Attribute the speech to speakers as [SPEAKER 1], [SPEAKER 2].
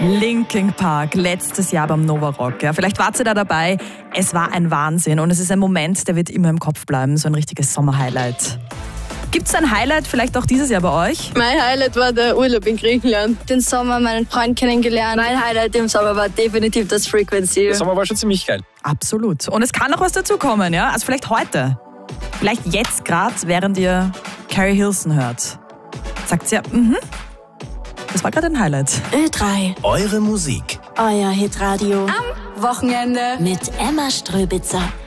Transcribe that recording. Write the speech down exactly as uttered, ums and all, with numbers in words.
[SPEAKER 1] Linkin Park, letztes Jahr beim Nova Rock. Ja, vielleicht wart ihr da dabei. Es war ein Wahnsinn und es ist ein Moment, der wird immer im Kopf bleiben. So ein richtiges Sommerhighlight. Gibt es ein Highlight vielleicht auch dieses Jahr bei euch?
[SPEAKER 2] Mein Highlight war der Urlaub in Griechenland.
[SPEAKER 3] Den Sommer meinen Freund kennengelernt.
[SPEAKER 4] Mein Highlight im Sommer war definitiv das Frequency.
[SPEAKER 5] Der Sommer war schon ziemlich geil.
[SPEAKER 1] Absolut. Und es kann noch was dazukommen, ja? Also vielleicht heute. Vielleicht jetzt gerade, während ihr Carrie Hilson hört. Sagt sie ja, mhm. Das war gerade ein Highlight.
[SPEAKER 6] Ö drei.
[SPEAKER 7] Eure Musik.
[SPEAKER 6] Euer Hitradio.
[SPEAKER 4] Am Wochenende
[SPEAKER 6] Mit Emma Ströbitzer.